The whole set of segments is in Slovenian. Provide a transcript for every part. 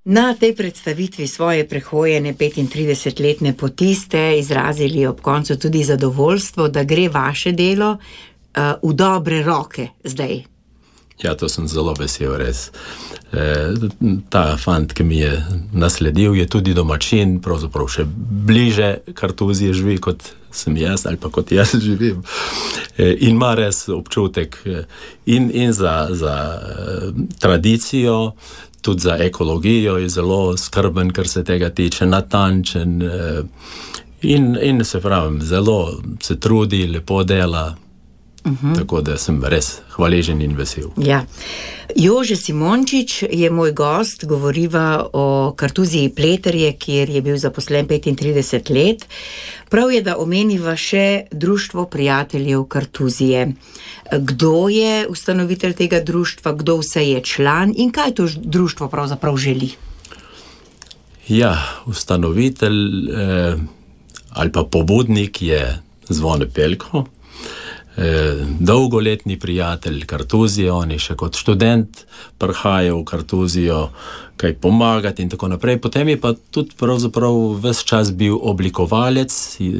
Na tej predstavitvi svoje prehojene 35-letne poti ste izrazili ob koncu tudi zadovoljstvo, da gre vaše delo v dobre roke zdaj. Ja, to sem zelo vesel, res. Ta fant, ki mi je nasledil, je tudi domačin, pravzaprav še bliže Kartuzije živi, kot sem jaz, ali pa kot jaz živim. In ima res občutek in za tradicijo, tudi za ekologijo je zelo skrben, kar se tega tiče, natančen. In se pravim, zelo se trudi, lepo dela. Tako da sem res hvaležen in vesel. Ja. Jože Simončič je moj gost, govoriva o Kartuziji Pleterje, kjer je bil zaposlen 35 let. Prav je, da omeniva še Društvo prijateljev Kartuzije. Kdo je ustanovitelj tega društva, kdo vse je član in kaj to društvo pravzaprav želi? Ja, ustanovitelj ali pa pobudnik je Zvone Pelko, dolgoletni prijatelj Kartuzije, on je še kot študent prihajal v Kartuzijo kaj pomagati in tako naprej. Potem je pa tudi pravzaprav ves čas bil oblikovalec,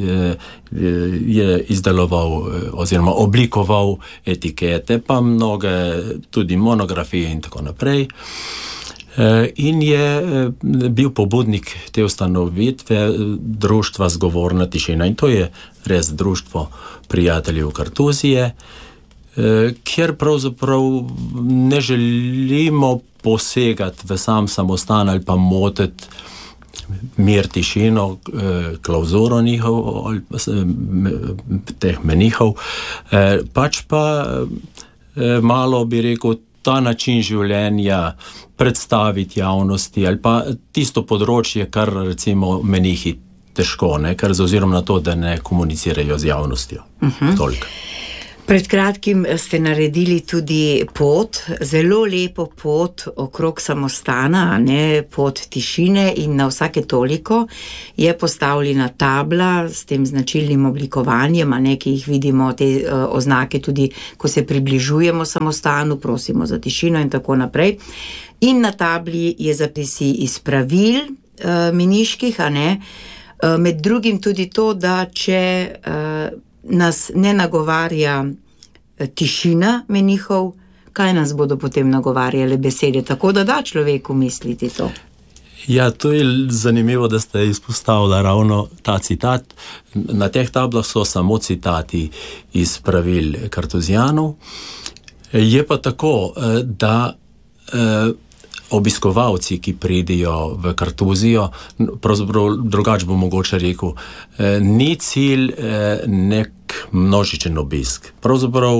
je izdeloval oziroma oblikoval etikete, pa mnoge tudi monografije in tako naprej. In je bil pobudnik te ustanovitve društva Zgovorna tišina. In to je res Društvo prijateljev Kartuzije, kjer pravzaprav ne želimo posegati v sam samostan ali pa motiti mir, tišino, klauzuro njihov, teh menihov, pač pa malo bi rekel, ta način življenja predstaviti javnosti ali pa tisto področje, kar recimo menihi težko, ker z ozirom na to, da ne komunicirajo z javnostjo. Toliko. Pred kratkim ste naredili tudi pot, zelo lepo pot okrog samostana, pot tišine, in na vsake toliko je postavljena tabla s tem značilnim oblikovanjem, ki jih vidimo, te oznake tudi, ko se približujemo samostanu, prosimo za tišino in tako naprej. In na tabli je zapisi iz pravil meniških, med drugim tudi to, da če nas ne nagovarja tišina menihov, kaj nas bodo potem nagovarjale besede, tako da človeku misliti to. Ja, to je zanimivo, da ste izpostavili ravno ta citat. Na teh tablah so samo citati iz pravil Kartuzijanov. Je pa tako, da obiskovalci, ki pridejo v Kartuzijo, pravzaprav drugače bo mogoče rekel, ni cilj nek množičen obisk. Pravzaprav,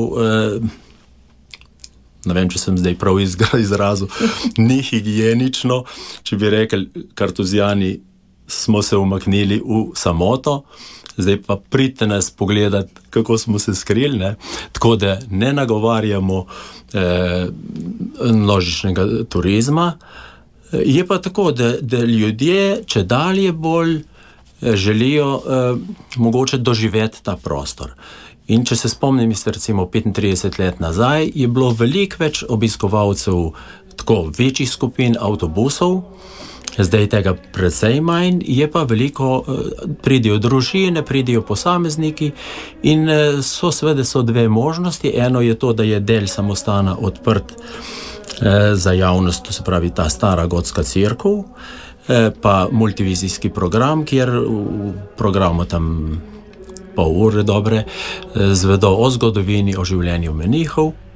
ne vem, če sem zdaj prav izrazil, ni higienično, če bi rekli, Kartuzijani smo se umaknili v samoto, zdaj pa pridite nas pogledati, kako smo se skrili, tako da ne nagovarjamo množičnega turizma. Je pa tako, da ljudje če dalje bolj želijo mogoče doživeti ta prostor. In če se spomnim, recimo 35 let nazaj, je bilo veliko več obiskovalcev tako večjih skupin avtobusov, zdaj tega precej manj, je pa veliko, pridijo družine, pridijo posamezniki in so dve možnosti. Eno je to, da je del samostana odprt za javnost, to se pravi ta stara gotska cerkev, pa multivizijski program, kjer v programu tam pol ure dobre zvedo o zgodovini, o življenju menihov.